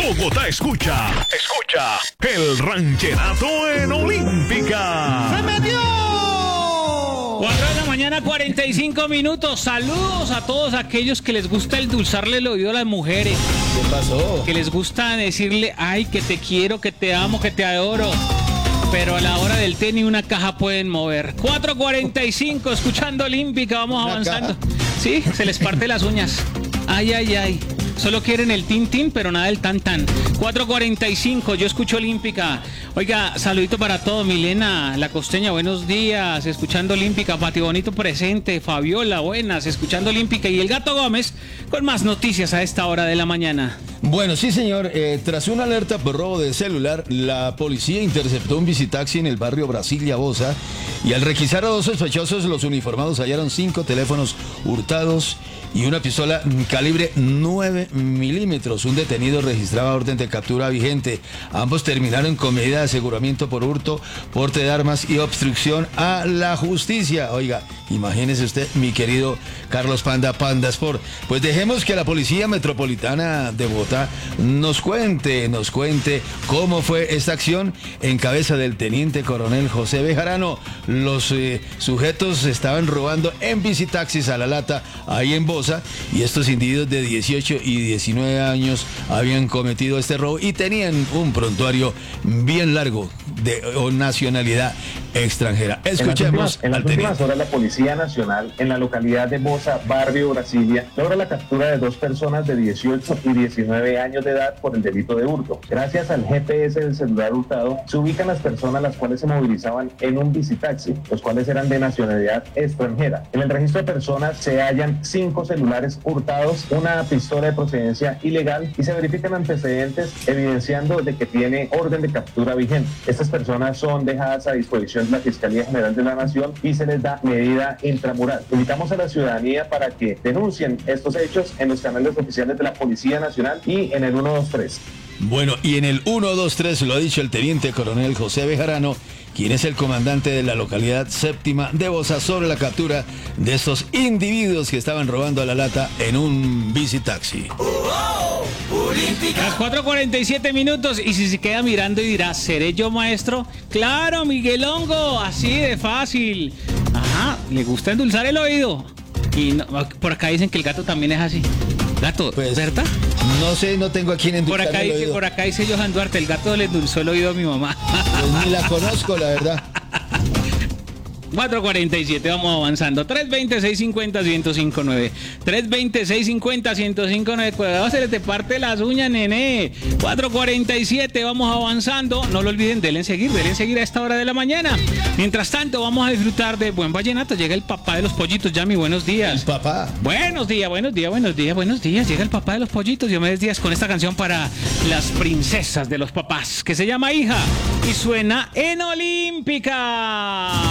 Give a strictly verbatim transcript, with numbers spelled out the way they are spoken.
Bogotá escucha, escucha el rancherato en Olímpica. ¡Se metió! cuatro de la mañana, cuarenta y cinco minutos. Saludos a todos aquellos que les gusta endulzarle el oído a las mujeres. ¿Qué pasó? Que les gusta decirle, ay, que te quiero, que te amo, que te adoro. Pero a la hora del té ni una caja pueden mover. cuatro cuarenta y cinco, escuchando Olímpica, vamos ¿Una avanzando. caja? Sí, se les parte las uñas. Ay, ay, ay. Solo quieren el tin tin, pero nada del tan tan. cuatro cuarenta y cinco, yo escucho Olímpica. Oiga, saludito para todo. Milena, la costeña, buenos días. Escuchando Olímpica. Pati Bonito presente. Fabiola, buenas. Escuchando Olímpica. Y el Gato Gómez con más noticias a esta hora de la mañana. Bueno, sí, señor. Eh, tras una alerta por robo de celular, la policía interceptó un visitaxi en el barrio Brasilia Bosa y al requisar a dos sospechosos, los uniformados hallaron cinco teléfonos hurtados y una pistola calibre nueve milímetros. Un detenido registraba orden de captura vigente. Ambos terminaron con medida de aseguramiento por hurto, porte de armas y obstrucción a la justicia. Oiga, imagínese usted, mi querido Carlos Panda, Panda Sport. Pues dejemos que la Policía Metropolitana de Bogotá nos cuente, nos cuente cómo fue esta acción en cabeza del teniente coronel José Bejarano. Los eh, sujetos estaban robando en visitaxis a la lata ahí en Bosa y estos individuos de dieciocho y diecinueve años habían cometido este robo y tenían un prontuario bien largo de o nacionalidad extranjera. Escuchemos en las últimas, en las al teniente. últimas horas la Policía Nacional en la localidad de Bosa, barrio Brasilia, logra la captura de dos personas de dieciocho y diecinueve años de edad por el delito de hurto. Gracias al G P S del celular hurtado, se ubican las personas las cuales se movilizaban en un visitaxi, los cuales eran de nacionalidad extranjera. En el registro de personas se hallan cinco celulares hurtados, una pistola de procedencia ilegal y se verifican antecedentes evidenciando de que tiene orden de captura vigente. Estas personas son dejadas a disposición de la Fiscalía General de la Nación y se les da medida intramural. Invitamos a la ciudadanía para que denuncien estos hechos en los canales oficiales de la Policía Nacional y en el uno dos tres. Bueno, y en el uno dos tres lo ha dicho el teniente coronel José Bejarano, quien es el comandante de la localidad séptima de Bosa, sobre la captura de estos individuos que estaban robando a la lata en un visitaxi. Las cuatro cuarenta y siete minutos, y si se queda mirando y dirá, ¿seré yo maestro? Claro, Miguel Hongo, así de fácil. Ajá, le gusta endulzar el oído. Y no, por acá dicen que el gato también es así. Gato, Pues, ¿verdad? No sé, no tengo a quién Por endulzar acá, el dice, oído. por acá dice Johan Duarte, el gato le endulzó el oído a mi mamá. Pues ni la conozco, la verdad. cuatro cuarenta y siete, vamos avanzando. tres veinte, seiscientos cincuenta, ciento cinco nueve. tres veinte, seiscientos cincuenta, ciento cinco nueve. Cuidado, se le te parte las uñas, nene. cuatro cuarenta y siete, vamos avanzando. No lo olviden, denle en seguir, denle en seguir a esta hora de la mañana. Mientras tanto, vamos a disfrutar de buen vallenato. Llega el papá de los pollitos, Yami, buenos días. Papá. Buenos días, buenos días, buenos días, buenos días. Llega el papá de los pollitos, Diomedes Díaz, con esta canción para las princesas de los papás, que se llama Hija y suena en Olímpica.